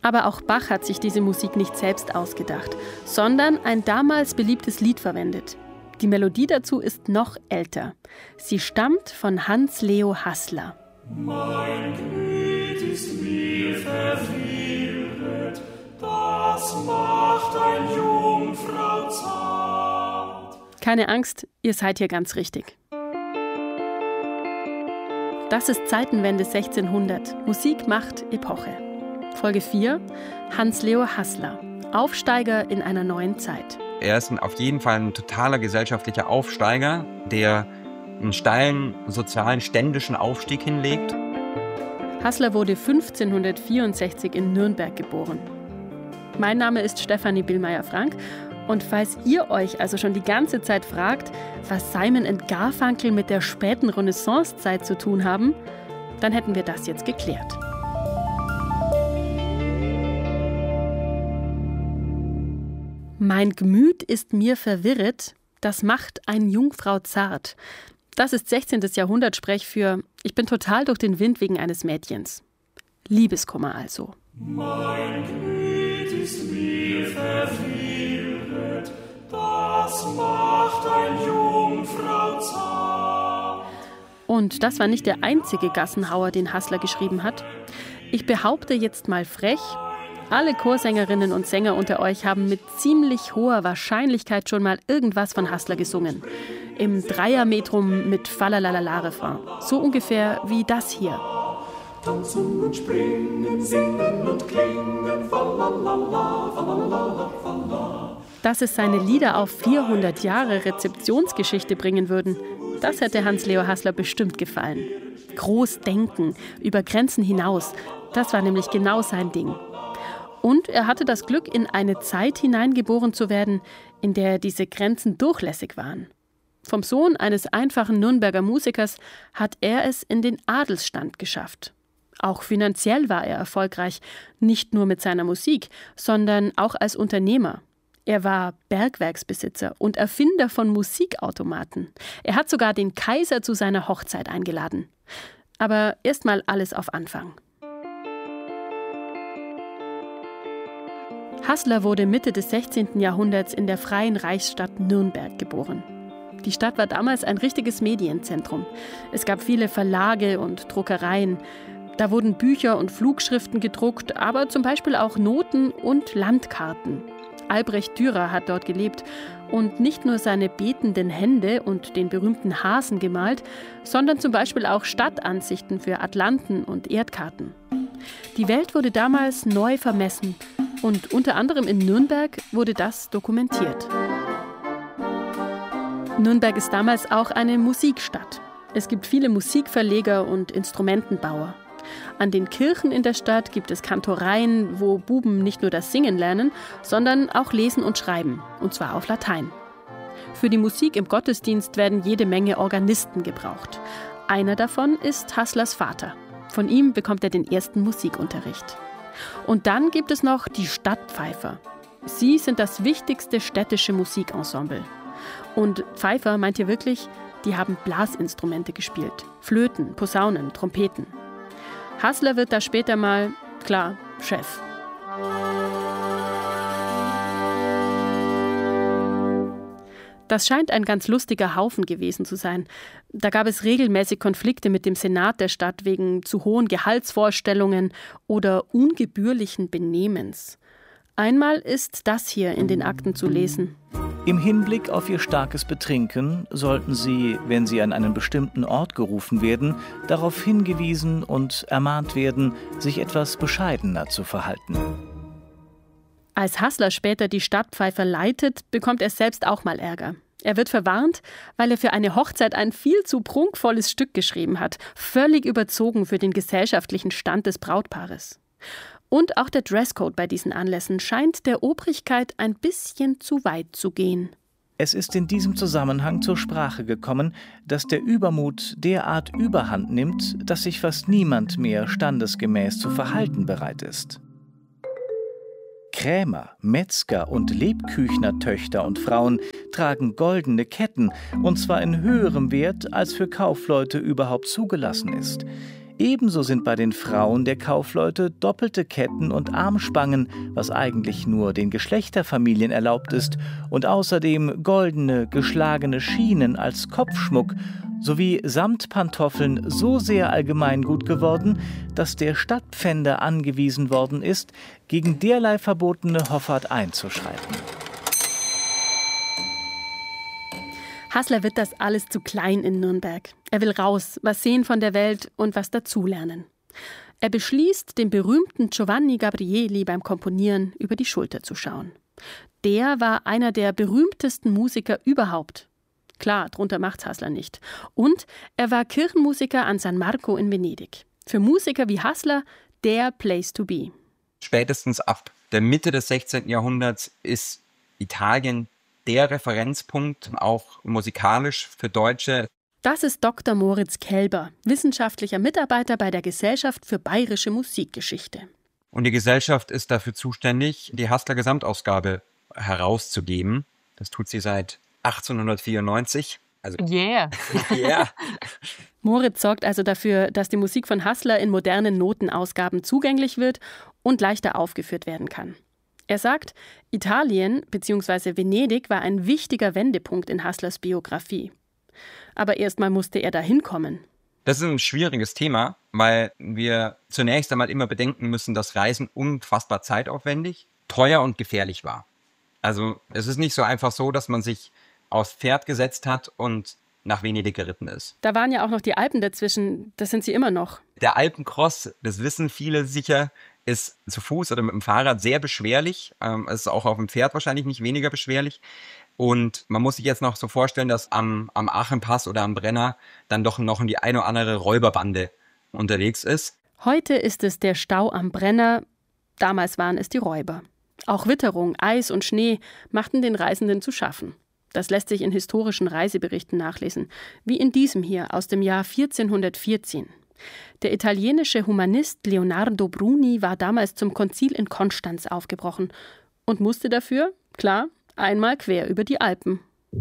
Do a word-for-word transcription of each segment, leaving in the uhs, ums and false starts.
Aber auch Bach hat sich diese Musik nicht selbst ausgedacht, sondern ein damals beliebtes Lied verwendet. Die Melodie dazu ist noch älter. Sie stammt von Hans Leo Haßler. Mein Gemüt ist mir verwirret, das macht ein Jungfrau zart. Keine Angst, ihr seid hier ganz richtig. Das ist Zeitenwende sechzehnhundert. Musik macht Epoche. Folge vier. Hans Leo Haßler. Aufsteiger in einer neuen Zeit. Er ist auf jeden Fall ein totaler gesellschaftlicher Aufsteiger, der einen steilen sozialen, ständischen Aufstieg hinlegt. Haßler wurde fünfzehnhundertvierundsechzig in Nürnberg geboren. Mein Name ist Stefanie Billmeier-Frank. Und falls ihr euch also schon die ganze Zeit fragt, was Simon und Garfunkel mit der späten Renaissancezeit zu tun haben, dann hätten wir das jetzt geklärt. Mein Gemüt ist mir verwirret, das macht ein Jungfrau zart. Das ist sechzehnten Jahrhundert-Sprech für ich bin total durch den Wind wegen eines Mädchens. Liebeskummer also. Mein Gemüt ist mir verwirret, das macht ein Jungfrau zart. Und das war nicht der einzige Gassenhauer, den Haßler geschrieben hat. Ich behaupte jetzt mal frech, alle Chorsängerinnen und Sänger unter euch haben mit ziemlich hoher Wahrscheinlichkeit schon mal irgendwas von Haßler gesungen. Im Dreiermetrum mit Falalala-Refrain. So ungefähr wie das hier. Tanzen und springen, singen und klingen, falalala, falalala, falalala. Dass es seine Lieder auf vierhundert Jahre Rezeptionsgeschichte bringen würden, das hätte Hans Leo Haßler bestimmt gefallen. Groß denken, über Grenzen hinaus, das war nämlich genau sein Ding. Und er hatte das Glück, in eine Zeit hineingeboren zu werden, in der diese Grenzen durchlässig waren. Vom Sohn eines einfachen Nürnberger Musikers hat er es in den Adelsstand geschafft. Auch finanziell war er erfolgreich, nicht nur mit seiner Musik, sondern auch als Unternehmer. Er war Bergwerksbesitzer und Erfinder von Musikautomaten. Er hat sogar den Kaiser zu seiner Hochzeit eingeladen. Aber erstmal alles auf Anfang. Haßler wurde Mitte des sechzehnten Jahrhunderts in der freien Reichsstadt Nürnberg geboren. Die Stadt war damals ein richtiges Medienzentrum. Es gab viele Verlage und Druckereien. Da wurden Bücher und Flugschriften gedruckt, aber zum Beispiel auch Noten und Landkarten. Albrecht Dürer hat dort gelebt und nicht nur seine betenden Hände und den berühmten Hasen gemalt, sondern zum Beispiel auch Stadtansichten für Atlanten und Erdkarten. Die Welt wurde damals neu vermessen und unter anderem in Nürnberg wurde das dokumentiert. Nürnberg ist damals auch eine Musikstadt. Es gibt viele Musikverleger und Instrumentenbauer. An den Kirchen in der Stadt gibt es Kantoreien, wo Buben nicht nur das Singen lernen, sondern auch lesen und schreiben, und zwar auf Latein. Für die Musik im Gottesdienst werden jede Menge Organisten gebraucht. Einer davon ist Haßlers Vater. Von ihm bekommt er den ersten Musikunterricht. Und dann gibt es noch die Stadtpfeifer. Sie sind das wichtigste städtische Musikensemble. Und Pfeifer meint hier wirklich, die haben Blasinstrumente gespielt. Flöten, Posaunen, Trompeten. Haßler wird da später mal, klar, Chef. Das scheint ein ganz lustiger Haufen gewesen zu sein. Da gab es regelmäßig Konflikte mit dem Senat der Stadt wegen zu hohen Gehaltsvorstellungen oder ungebührlichen Benehmens. Einmal ist das hier in den Akten zu lesen. Im Hinblick auf ihr starkes Betrinken sollten Sie, wenn Sie an einen bestimmten Ort gerufen werden, darauf hingewiesen und ermahnt werden, sich etwas bescheidener zu verhalten. Als Haßler später die Stadtpfeifer leitet, bekommt er selbst auch mal Ärger. Er wird verwarnt, weil er für eine Hochzeit ein viel zu prunkvolles Stück geschrieben hat, völlig überzogen für den gesellschaftlichen Stand des Brautpaares. Und auch der Dresscode bei diesen Anlässen scheint der Obrigkeit ein bisschen zu weit zu gehen. Es ist in diesem Zusammenhang zur Sprache gekommen, dass der Übermut derart Überhand nimmt, dass sich fast niemand mehr standesgemäß zu verhalten bereit ist. Krämer, Metzger und Lebküchnertöchter und Frauen tragen goldene Ketten, und zwar in höherem Wert, als für Kaufleute überhaupt zugelassen ist. Ebenso sind bei den Frauen der Kaufleute doppelte Ketten und Armspangen, was eigentlich nur den Geschlechterfamilien erlaubt ist, und außerdem goldene, geschlagene Schienen als Kopfschmuck sowie Samtpantoffeln so sehr allgemeingut geworden, dass der Stadtpfänder angewiesen worden ist, gegen derlei verbotene Hoffart einzuschreiten. Hassler wird das alles zu klein in Nürnberg. Er will raus, was sehen von der Welt und was dazulernen. Er beschließt, dem berühmten Giovanni Gabrieli beim Komponieren über die Schulter zu schauen. Der war einer der berühmtesten Musiker überhaupt. Klar, drunter macht's Hassler nicht. Und er war Kirchenmusiker an San Marco in Venedig. Für Musiker wie Hassler der Place to be. Spätestens ab der Mitte des sechzehnten Jahrhunderts ist Italien der Referenzpunkt, auch musikalisch für Deutsche. Das ist Doktor Moritz Kelber, wissenschaftlicher Mitarbeiter bei der Gesellschaft für Bayerische Musikgeschichte. Und die Gesellschaft ist dafür zuständig, die Hassler-Gesamtausgabe herauszugeben. Das tut sie seit achtzehnhundertvierundneunzig. Also, yeah. yeah. Moritz sorgt also dafür, dass die Musik von Hassler in modernen Notenausgaben zugänglich wird und leichter aufgeführt werden kann. Er sagt, Italien bzw. Venedig war ein wichtiger Wendepunkt in Hasslers Biografie. Aber erstmal musste er da hinkommen. Das ist ein schwieriges Thema, weil wir zunächst einmal immer bedenken müssen, dass Reisen unfassbar zeitaufwendig, teuer und gefährlich war. Also es ist nicht so einfach so, dass man sich aufs Pferd gesetzt hat und nach Venedig geritten ist. Da waren ja auch noch die Alpen dazwischen, das sind sie immer noch. Der Alpencross, das wissen viele sicher, ist zu Fuß oder mit dem Fahrrad sehr beschwerlich. Ähm, es ist auch auf dem Pferd wahrscheinlich nicht weniger beschwerlich. Und man muss sich jetzt noch so vorstellen, dass am, am Aachenpass oder am Brenner dann doch noch die eine oder andere Räuberbande unterwegs ist. Heute ist es der Stau am Brenner, damals waren es die Räuber. Auch Witterung, Eis und Schnee machten den Reisenden zu schaffen. Das lässt sich in historischen Reiseberichten nachlesen, wie in diesem hier aus dem Jahr vierzehnhundertvierzehn. Der italienische Humanist Leonardo Bruni war damals zum Konzil in Konstanz aufgebrochen und musste dafür, klar, einmal quer über die Alpen.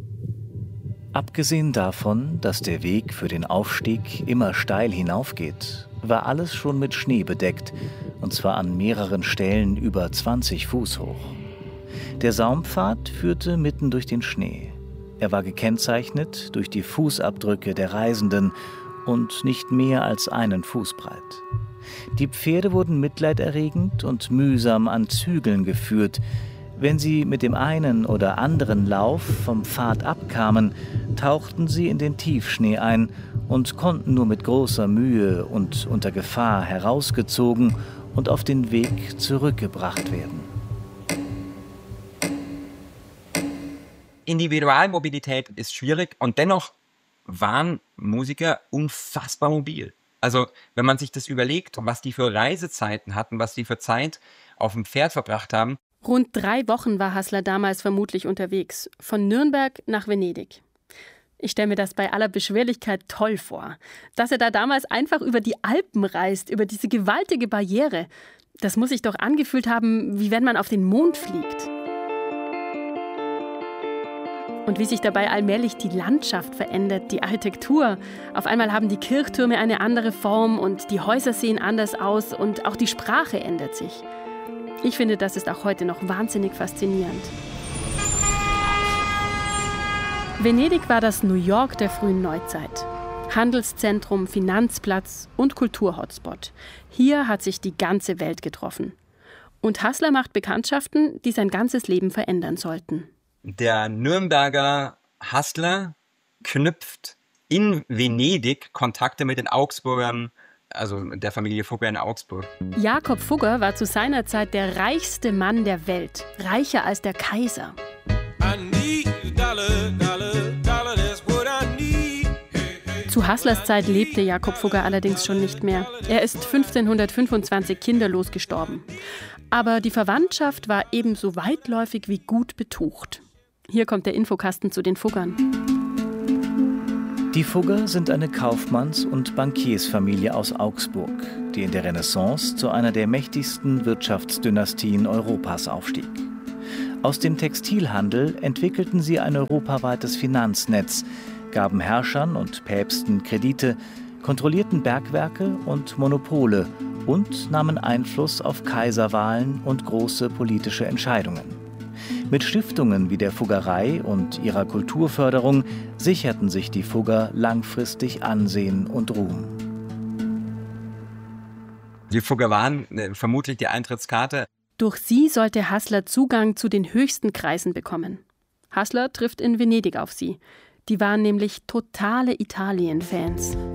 Abgesehen davon, dass der Weg für den Aufstieg immer steil hinaufgeht, war alles schon mit Schnee bedeckt, und zwar an mehreren Stellen über zwanzig Fuß hoch. Der Saumpfad führte mitten durch den Schnee. Er war gekennzeichnet durch die Fußabdrücke der Reisenden und nicht mehr als einen Fuß breit. Die Pferde wurden mitleiderregend und mühsam an Zügeln geführt. Wenn sie mit dem einen oder anderen Lauf vom Pfad abkamen, tauchten sie in den Tiefschnee ein und konnten nur mit großer Mühe und unter Gefahr herausgezogen und auf den Weg zurückgebracht werden. Individualmobilität ist schwierig und dennoch waren Musiker unfassbar mobil. Also wenn man sich das überlegt, was die für Reisezeiten hatten, was die für Zeit auf dem Pferd verbracht haben. Rund drei Wochen war Hassler damals vermutlich unterwegs, von Nürnberg nach Venedig. Ich stelle mir das bei aller Beschwerlichkeit toll vor, dass er da damals einfach über die Alpen reist, über diese gewaltige Barriere. Das muss sich doch angefühlt haben, wie wenn man auf den Mond fliegt. Und wie sich dabei allmählich die Landschaft verändert, die Architektur. Auf einmal haben die Kirchtürme eine andere Form und die Häuser sehen anders aus und auch die Sprache ändert sich. Ich finde, das ist auch heute noch wahnsinnig faszinierend. Venedig war das New York der frühen Neuzeit. Handelszentrum, Finanzplatz und Kulturhotspot. Hier hat sich die ganze Welt getroffen. Und Hassler macht Bekanntschaften, die sein ganzes Leben verändern sollten. Der Nürnberger Hassler knüpft in Venedig Kontakte mit den Augsburgern, also der Familie Fugger in Augsburg. Jakob Fugger war zu seiner Zeit der reichste Mann der Welt, reicher als der Kaiser. Zu Hasslers Zeit lebte Jakob Fugger allerdings schon nicht mehr. Er ist fünfzehnhundertfünfundzwanzig kinderlos gestorben. Aber die Verwandtschaft war ebenso weitläufig wie gut betucht. Hier kommt der Infokasten zu den Fuggern. Die Fugger sind eine Kaufmanns- und Bankiersfamilie aus Augsburg, die in der Renaissance zu einer der mächtigsten Wirtschaftsdynastien Europas aufstieg. Aus dem Textilhandel entwickelten sie ein europaweites Finanznetz, gaben Herrschern und Päpsten Kredite, kontrollierten Bergwerke und Monopole und nahmen Einfluss auf Kaiserwahlen und große politische Entscheidungen. Mit Stiftungen wie der Fuggerei und ihrer Kulturförderung sicherten sich die Fugger langfristig Ansehen und Ruhm. Die Fugger waren äh, vermutlich die Eintrittskarte. Durch sie sollte Hassler Zugang zu den höchsten Kreisen bekommen. Hassler trifft in Venedig auf sie. Die waren nämlich totale Italien-Fans.